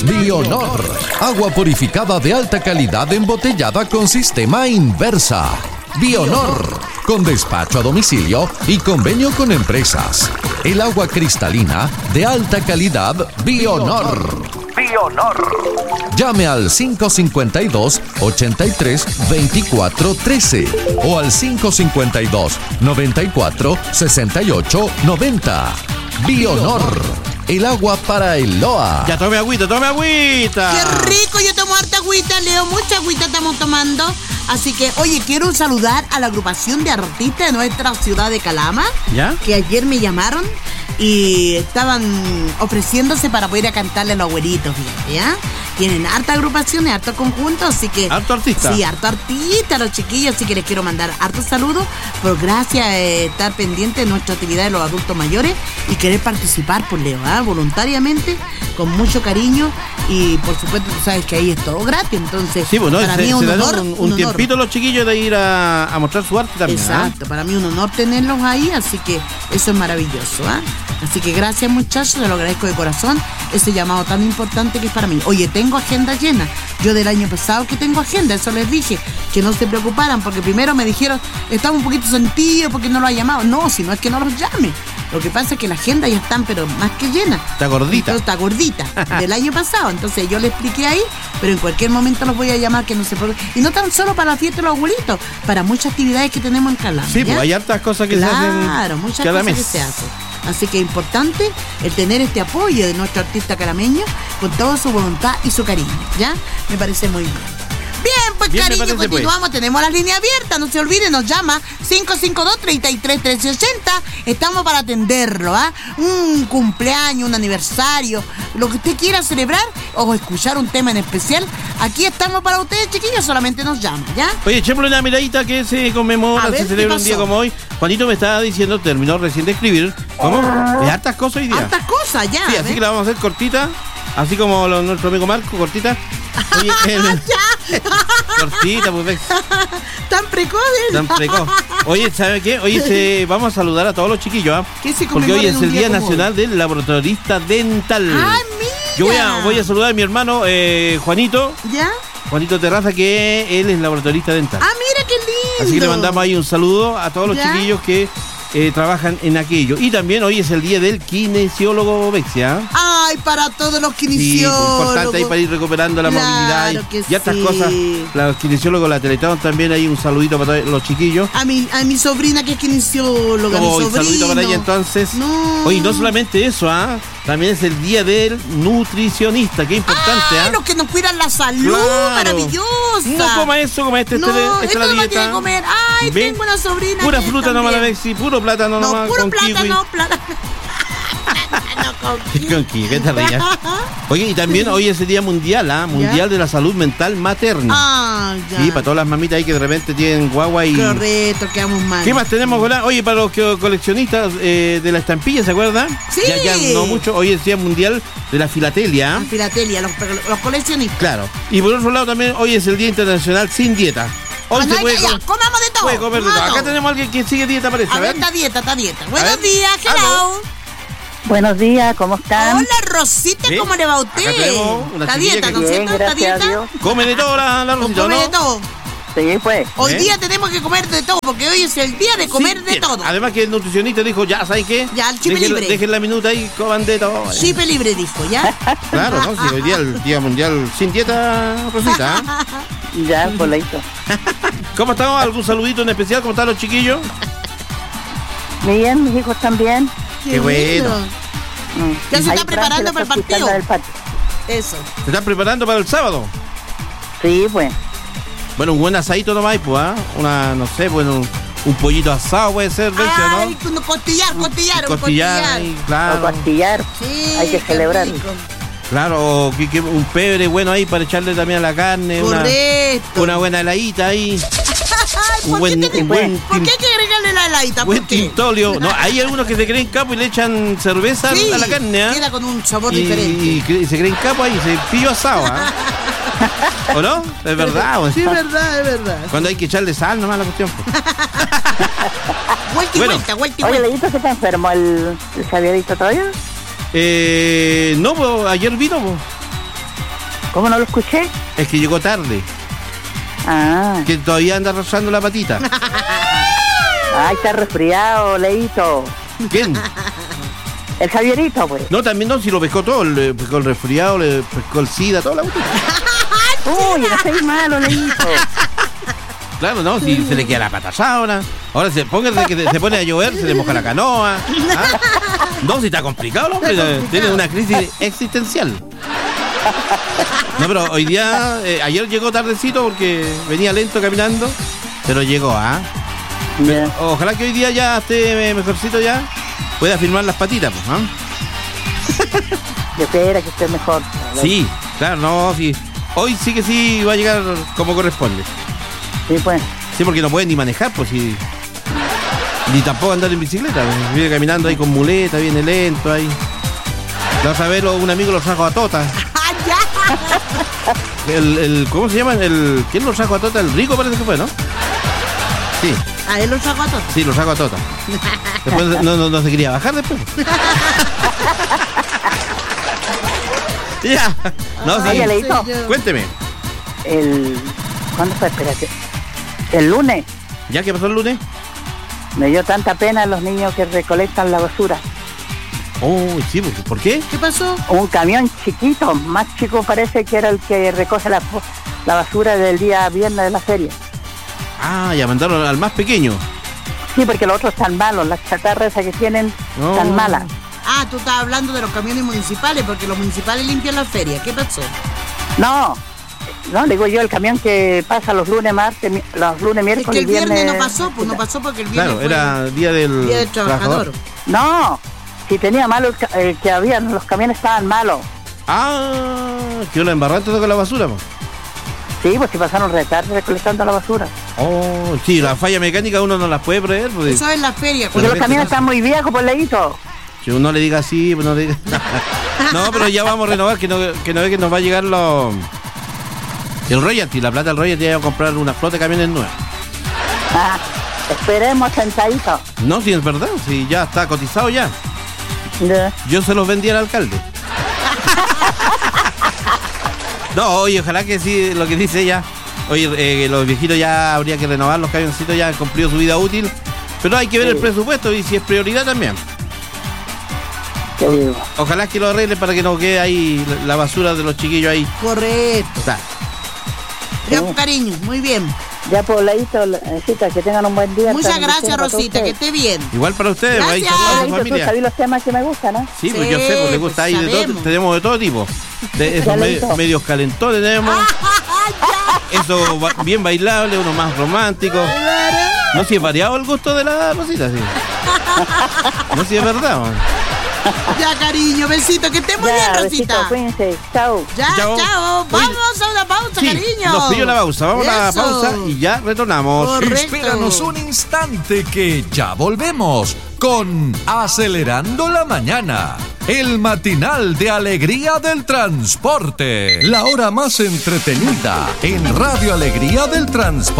Bionor. Agua purificada de alta calidad embotellada con sistema Inversa. Bionor. Con despacho a domicilio y convenio con empresas. El agua cristalina de alta calidad Bionor. Bionor. Llame al 552-83-2413 o al 552-94-68-90. Bionor. El agua para el Loa. Ya tome agüita, tome agüita. Qué rico, yo tomo harta agüita, Leo. Mucha agüita estamos tomando. Así que, oye, quiero saludar a la agrupación de artistas de nuestra ciudad de Calama. ¿Ya? Que ayer me llamaron y estaban ofreciéndose para poder ir a cantarle a los abuelitos, fíjate, ¿ya? Tienen harta agrupaciones, harto conjunto, así que... ¿Harto artista? Sí, harto artista, los chiquillos, así que les quiero mandar hartos saludos, por gracias a estar pendiente de nuestra actividad de los adultos mayores y querer participar, por Leo, voluntariamente, con mucho cariño, y por supuesto tú sabes que ahí es todo gratis, entonces sí, bueno, para mí es un honor. Un tiempito los chiquillos de ir a mostrar su arte también. Exacto, para mí un honor tenerlos ahí, así que eso es maravilloso, Así que gracias, muchachos, se lo agradezco de corazón, ese llamado tan importante que es para mí. Oye, tengo agenda llena. Yo del año pasado que tengo agenda, eso les dije, que no se preocuparan, porque primero me dijeron, estamos un poquito sentidos porque no lo ha llamado. No, si no es que no los llame. Lo que pasa es que la agenda ya están, pero más que llena. Está gordita. Entonces, está gordita, del año pasado. Entonces yo le expliqué ahí, pero en cualquier momento los voy a llamar, que no se preocupen. Y no tan solo para la fiesta de los abuelitos, para muchas actividades que tenemos en Calama. Sí, pues hay hartas cosas que se hacen. Claro, muchas cada cosas mes. que se hacen. Así que es importante el tener este apoyo de nuestro artista calameño con toda su voluntad y su cariño, ¿ya? Me parece muy bien. Bien, pues bien, cariño, continuamos, pues. Tenemos la línea abierta, no se olviden, nos llama 552-33-1380. Estamos para atenderlo, un cumpleaños, un aniversario, lo que usted quiera celebrar o escuchar un tema en especial. Aquí estamos para ustedes, chiquillos, solamente nos llama, ¿ya? Oye, echémosle una miradita que se conmemora, se celebra un día como hoy. Juanito me estaba diciendo, terminó recién de escribir. ¿Cómo? Hartas cosas hoy día. Hartas cosas, ya. Sí, así que la vamos a hacer cortita, así como nuestro amigo Marco, cortita. Oye, ya. Cortita, pues. Tan precoz. Tan precoz. Oye, ¿sabe qué? Hoy vamos a saludar a todos los chiquillos, porque hoy es el Día Nacional del Laboratorista Dental. ¡Ay, mira! Yo voy a saludar a mi hermano Juanito. ¿Ya? Juanito Terraza, que él es laboratorista dental. ¡Ah, mira qué lindo! Así que le mandamos ahí un saludo a todos los chiquillos que trabajan en aquello. Y también hoy es el día del kinesiólogo Bexia. Ay, para todos los kinesiólogos. Sí, importante ahí para ir recuperando la movilidad y estas cosas. Los kinesiólogos, la Teletón también, hay un saludito para todos los chiquillos. A mi sobrina que es kinesióloga, un saludito para ella entonces. No. Oye, no solamente eso, también es el día del nutricionista, que importante, los que nos cuidan la salud, claro. Maravillosa. No coma eso, coma no, esta la dieta. Tiene que comer. Ay, ¿ven? Tengo una sobrina. Pura fruta nomás, la Bexi, puro plátano nomás. Puro con plátano, con kiwi, ¿qué te rías? Oye, y también hoy es el día mundial, mundial de la salud mental materna. Ya. Sí, para todas las mamitas ahí que de repente tienen guagua y... Correcto, quedamos mal. ¿Qué más tenemos, Golán? Oye, para los coleccionistas de la estampilla, ¿se acuerdan? Sí. Ya no mucho. Hoy es el día mundial de la filatelia. La filatelia, los coleccionistas. Claro. Y por otro lado también hoy es el Día Internacional sin dieta. Hoy se puede comamos de todo. Puede comer de todo. Acá tenemos a alguien que sigue dieta, parece. A ver, está dieta. Buenos días, hello. Buenos días, ¿cómo están? Hola, Rosita, ¿cómo le va a usted? Está dieta, ¿no es cierto? ¿Está dieta? Come de todo la Rosita, come ¿no? de todo. Sí, pues. Hoy día tenemos que comer de todo, porque hoy es el día de comer de todo. Además que el nutricionista dijo, ya, ¿saben qué? Ya, el chip libre. Dejen la minuta ahí, coman de todo. Chip libre, dijo, ¿ya? Claro, ¿no? Si hoy día el Día Mundial sin dieta, Rosita. Ya, boleto. ¿Cómo estamos? ¿Algún saludito en especial? ¿Cómo están los chiquillos? Bien, mis hijos también. Qué bueno. Ya se está preparando para el partido. Eso. ¿Se están preparando para el sábado? Sí, pues. Bueno, un buen asadito nomás, pues, no sé, bueno, un pollito asado puede ser, ¿no? Ay, costillar. Claro. O costillar. Sí, hay que celebrar. Claro, un pebre bueno ahí para echarle también a la carne. Correcto. Una buena heladita ahí. ¿Por qué hay que agregarle la heladita? Buen tintolio. No, hay algunos que se creen capo y le echan cerveza a la carne. Queda con un sabor diferente. Y se creen capo ahí, se pillo asado. ¿O no? Es verdad. Sí, es verdad. Cuando hay que echarle sal nomás la cuestión. Vuelta. Oye, ¿Leito se te enfermó el Javierito todavía? No, pues ayer vino, pues. ¿Cómo no lo escuché? Es que llegó tarde. Ah. Que todavía anda rozando la patita. Ay, está resfriado, Leito. ¿Quién? El Javierito, pues. No, también no, si lo pescó todo. Le pescó el resfriado, le pescó el SIDA, toda la botella. Uy, no seas malo, Leito. Claro, no, si se le queda la pata ahora se pone a llover, se le moja la canoa. ¿Ah? No, si está complicado el hombre, tiene una crisis existencial. No, pero hoy día, ayer llegó tardecito porque venía lento caminando, pero llegó, ¿ah? Yeah. Ojalá que hoy día ya esté mejorcito ya, pueda firmar las patitas, pues, ¿ah? Yo espera que esté mejor. Sí, claro, no, sí. Hoy sí que sí va a llegar como corresponde. Sí, pues. Sí, porque no puede ni manejar, pues sí. Ni tampoco andar en bicicleta, pues, viene caminando ahí con muleta, viene lento ahí. La otra vez un amigo lo trajo a Tota. ¿Cómo se llama? ¿Quién lo trajo a Tota? El Rico parece que fue, ¿no? Sí. ¿A él lo sacó a Tota? Sí, lo trajo a Tota. Después no se quería bajar después. Ya. No, sí. Oye, Leito. Cuénteme. ¿Cuándo fue? Espérate. El lunes. ¿Ya qué pasó el lunes? Me dio tanta pena a los niños que recolectan la basura. Oh, sí, ¿por qué? ¿Qué pasó? Un camión chiquito, más chico parece que era el que recoge la basura del día viernes de la feria. Ah, ya mandaron al más pequeño. Sí, porque los otros están malos, las chatarras esas que tienen están malas. Ah, tú estás hablando de los camiones municipales, porque los municipales limpian la feria. ¿Qué pasó? No, digo yo, el camión que pasa los lunes, martes, los lunes, miércoles. Es que el viernes no pasó, pues no pasó porque el viernes claro, era día del trabajador. No, si tenía malo el que había, los camiones estaban malos. Ah, que una embarrante con la basura, pues. Sí, pues si pasaron retarde recolectando la basura. Oh, sí, la falla mecánica uno no las puede prever. Pues, eso es la feria. Porque los camiones están muy viejos, por Leito. Si uno le diga así, pues no le diga. No, pero ya vamos a renovar, que no ve que nos va a llegar el royalty, la plata del royalty, ya va a comprar una flota de camiones nuevas. Ah, esperemos sentadito. No, si es verdad, si ya está cotizado ya. Yeah. Yo se los vendí al alcalde. No, oye, ojalá que sí, lo que dice ella. Oye, los viejitos ya habría que renovar, los camioncitos ya han cumplido su vida útil. Pero hay que ver el presupuesto y si es prioridad también. ¿Qué digo? Ojalá que lo arreglen para que no quede ahí la basura de los chiquillos ahí. Correcto. Está. Ya, cariño, muy bien. Ya, por Leito, Cita, que tengan un buen día. Muchas gracias, Rosita, que esté bien. Igual para ustedes, ahí Gracias. saludos a su Leito, tú familia. sabes los temas que me gustan, ¿no? Sí, pues Sí, yo sé, pues le gusta ahí de todo, sabemos. tenemos de todo tipo. De esos Leito. medios calentones tenemos. Eso bien bailable, uno más romántico. No, si es variado el gusto de la Rosita, sí. No, si es verdad, man. Ya, cariño, besito, que esté muy Ya, bien, besito, Rosita. cuídense. Chao. Ya, Chao. chao. Oye, Vamos a una pausa, Sí, cariño. nos pilló la pausa, vamos a la Eso. pausa y ya retornamos. Correcto. Espéranos un instante que ya volvemos con Acelerando la Mañana, el matinal de alegría del transporte, la hora más entretenida en Radio Alegría del Transporte.